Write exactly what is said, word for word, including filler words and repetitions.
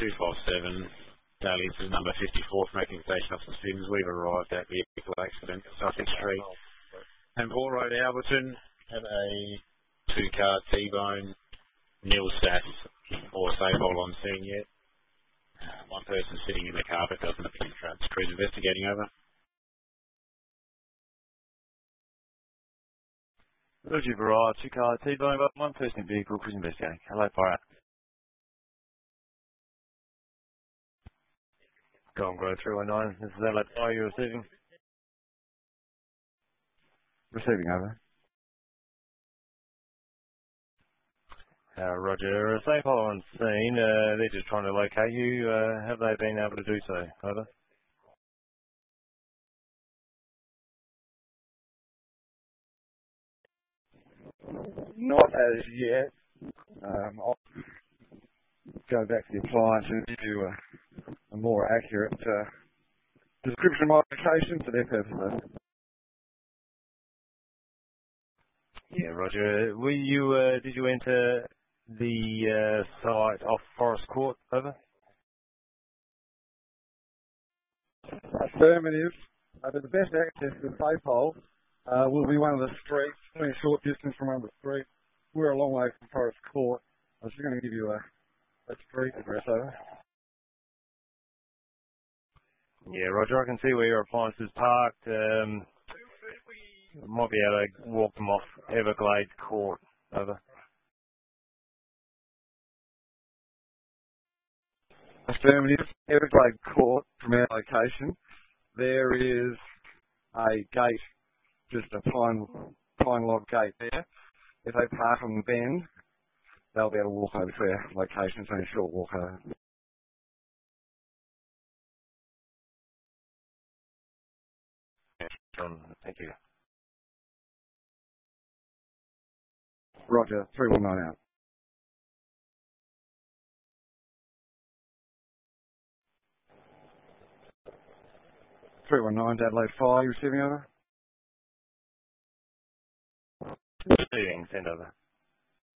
two five seven, Daly, this is number fifty-four from Acting Station Officer Sims. We've arrived at vehicle accident at Sussex Street and Ball Road, Alberton. Have a two-car T-bone, nil stats or safe hold on scene yet. One person sitting in the car but doesn't appear trapped. Crews investigating, over. Roger, you've arrived. Two-car T-bone, but one person in vehicle, crews investigating. Hello, fire. Golden Grove three one nine, this is Adelaide Fire, you're receiving? Receiving, over. Uh, Roger, a safe hold on scene, uh, they're just trying to locate you, uh, have they been able to do so, over? Not as yet. Um, I'll go back to the appliance and give you a, a more accurate uh, description of my location for their purposes. Yeah, Roger. Were you, uh, did you enter the uh, site off Forest Court, over? Affirmative. Uh, but the best access to the safe hole uh, will be one of the streets, only a short distance from one of the streets. We're a long way from Forest Court. I was just going to give you a, a street address, over. Yeah, Roger, I can see where your appliance is parked. Um, might be able to walk them off Everglade Court, over. Affirmative. Everglade Court, from our location, there is a gate, just a pine, pine log gate there. If they park on the bend, they'll be able to walk over to our location. It's only a short walk over. Thank you. Roger, three one nine out. three one nine, Adelaide Fire, you receiving, over? Receiving, send over.